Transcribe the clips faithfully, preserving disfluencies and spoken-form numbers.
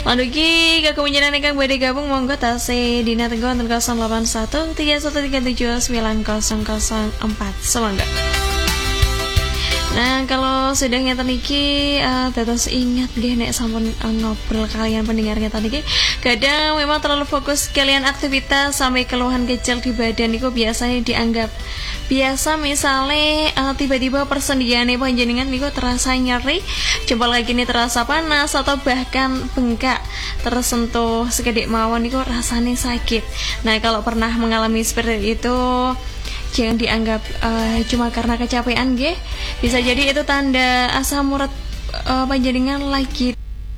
Landuki kekunjungan kang badhe gabung monggo tasih dina tenggo nol delapan satu tiga satu tiga tujuh sembilan nol nol empat. Semoga. Nah, kalau sudah ngeten iki uh, terus ingat nggih nek sampun uh, ngobrol kalian pendengar ngeten iki, kadang memang terlalu fokus kalian aktivitas sampai keluhan kecil di badan itu biasanya dianggap biasa. Misalnya uh, tiba-tiba persendian panjenengan niku terasa nyeri, coba lagi nih terasa panas atau bahkan bengkak, tersentuh sekedhik mawon niku rasanya sakit. Nah, kalau pernah mengalami seperti itu, jangan dianggap uh, cuma karena kecapean nggih. Bisa jadi itu tanda asam urat uh, panjenengan lagi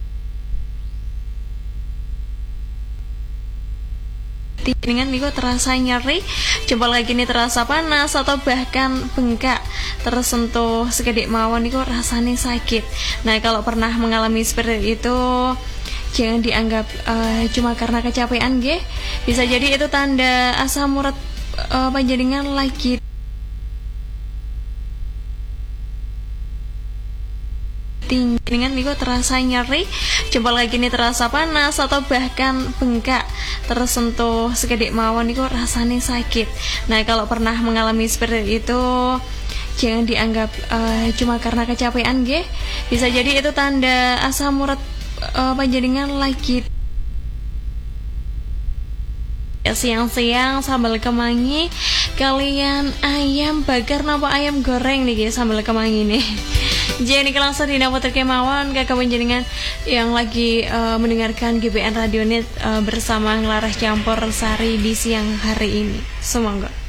dengan niku terasa nyeri, coba lagi nih terasa panas atau bahkan bengkak, tersentuh sekedhik mawon niku rasanya sakit. Nah, kalau pernah mengalami seperti itu, jangan dianggap uh, cuma karena kecapean nggih. Bisa jadi itu tanda asam urat uh, panjenengan lagi dengan niku terasa nyeri, coba lagi nih terasa panas atau bahkan bengkak, tersentuh sekedhik mawon niku rasanya sakit. Nah, kalau pernah mengalami seperti itu, jangan dianggap uh, cuma karena kecapean nggih. Bisa jadi itu tanda asam urat uh, panjenengan lagi siang-siang sambal kemangi kalian ayam bakar napa ayam goreng nih guys, sambal kemangi nih. Jadi langsung di nama terkemawon kakak panjenengan yang lagi uh, mendengarkan G B N Radio Net uh, bersama Laras Campur Sari di siang hari ini. Semoga